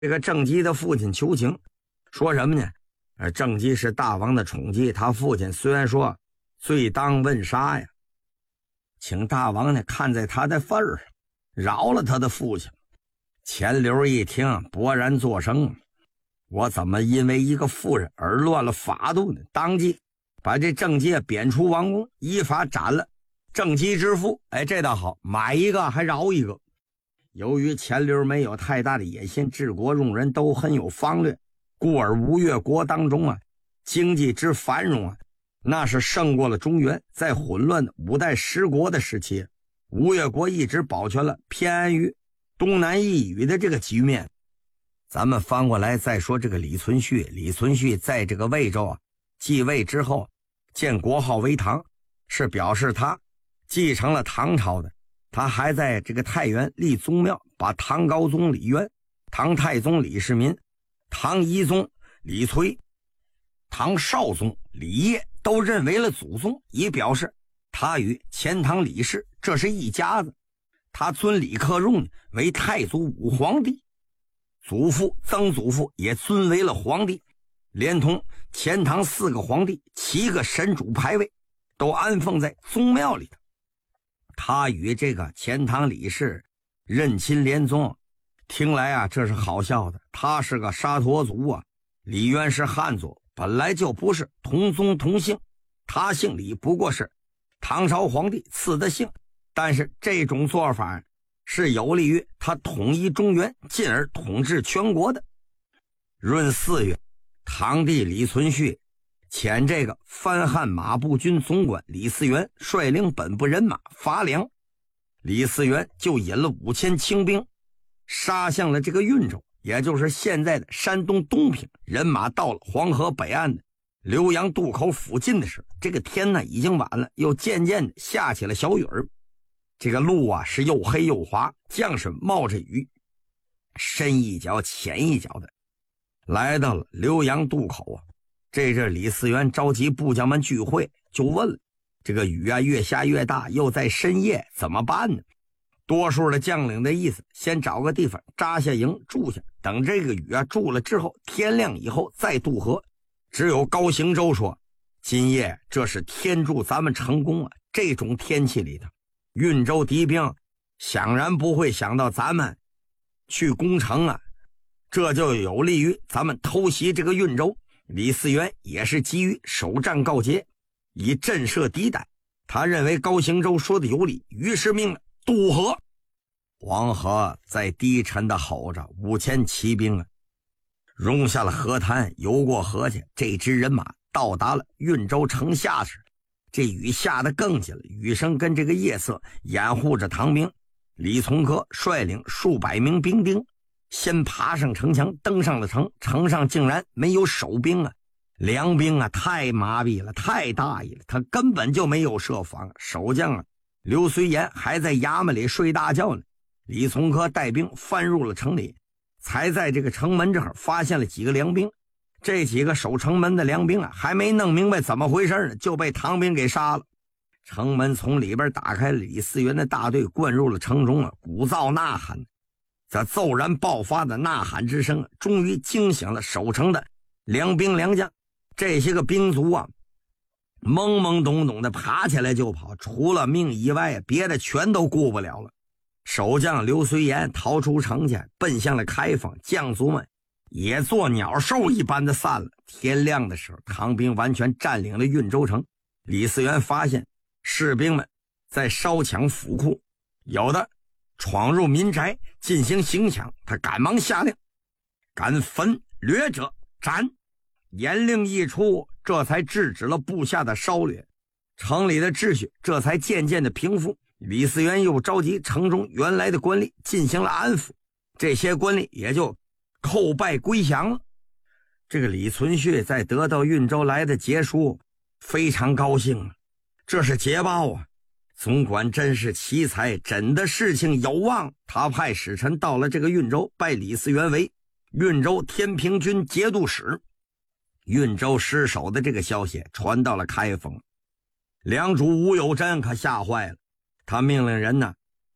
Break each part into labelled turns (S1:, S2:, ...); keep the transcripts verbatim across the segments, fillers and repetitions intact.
S1: 这个郑基的父亲求情，说什么呢？呃，郑基是大王的宠姬，他父亲虽然说罪当问杀呀，请大王呢看在他的份儿上，饶了他的父亲。钱流一听，勃然作声，我怎么因为一个妇人而乱了法度呢？当即把这郑基贬出王宫，依法斩了郑基之父。哎，这倒好，买一个还饶一个。由于钱流没有太大的野心，治国用人都很有方略，故而吴越国当中啊，经济之繁荣啊，那是胜过了中原。在混乱的五代十国的时期，吴越国一直保全了偏安于东南一隅的这个局面。咱们翻过来再说这个李存勖，李存勖在这个魏州啊继位之后，建国号为唐，是表示他继承了唐朝的。他还在这个太原立宗庙，把唐高宗李渊、唐太宗李世民、唐懿宗李璀、唐少宗李晔都认为了祖宗，以表示他与前唐李氏这是一家子。他尊李克用为太祖武皇帝，祖父曾祖父也尊为了皇帝，连同前唐四个皇帝七个神主牌位都安奉在宗庙里头。他与这个前唐李氏认亲连宗，听来啊这是好笑的。他是个沙陀族啊，李渊是汉族，本来就不是同宗同姓，他姓李不过是唐朝皇帝赐的姓，但是这种做法是有利于他统一中原，进而统治全国的。闰四月，唐帝李存勖遣这个番汉马步军总管李嗣源率领本部人马伐梁，李嗣源就引了五千轻兵杀向了这个运州，也就是现在的山东东平。人马到了黄河北岸的浏阳渡口附近的时候，这个天呢已经晚了，又渐渐的下起了小雨儿。这个路啊是又黑又滑，将士冒着雨，深一脚浅一脚的来到了浏阳渡口啊。这阵李嗣源召集部将们聚会，就问了，这个雨啊越下越大，又在深夜，怎么办呢？多数的将领的意思，先找个地方扎下营住下，等这个雨啊住了之后，天亮以后再渡河。只有高行周说，今夜这是天助咱们成功啊，这种天气里头，运州敌兵想然不会想到咱们去攻城啊，这就有利于咱们偷袭这个运州。李嗣源也是急于首战告捷，以震慑敌胆。他认为高行周说的有理，于是命令渡河。黄河在低沉的吼着，五千骑兵啊容下了河滩，游过河去。这支人马到达了运州城下时，这雨下得更紧了，雨声跟这个夜色掩护着唐兵。李从珂率领数百名兵丁先爬上城墙，登上了城，城上竟然没有守兵啊！梁兵啊太麻痹了，太大意了，他根本就没有设防。守将啊刘随言还在衙门里睡大觉呢。李从珂带兵翻入了城里，才在这个城门这儿发现了几个梁兵。这几个守城门的梁兵啊还没弄明白怎么回事呢，就被唐兵给杀了。城门从里边打开了，李嗣源的大队灌入了城中啊，鼓噪呐喊。这骤然爆发的呐喊之声，终于惊醒了守城的良兵良将。这些个兵卒啊，懵懵懂懂的爬起来就跑，除了命以外，别的全都顾不了了。守将刘随言逃出城去，奔向了开封，将卒们也做鸟兽一般的散了。天亮的时候，唐兵完全占领了运州城。李嗣源发现士兵们在烧抢府库，有的闯入民宅进行行抢，他赶忙下令，敢焚掠者斩。严令一出，这才制止了部下的烧掠，城里的秩序这才渐渐的平复。李嗣源又召集城中原来的官吏进行了安抚，这些官吏也就叩拜归降了。这个李存勖在得到运州来的捷书，非常高兴了，这是捷报啊！总管真是奇才，朕的事情有望。他派使臣到了这个运州，拜李嗣源为运州天平军节度使。运州失守的这个消息传到了开封，梁主吴有贞可吓坏了，他命令人呢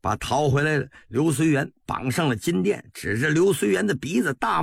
S1: 把逃回来的刘随元绑上了金殿，指着刘随元的鼻子大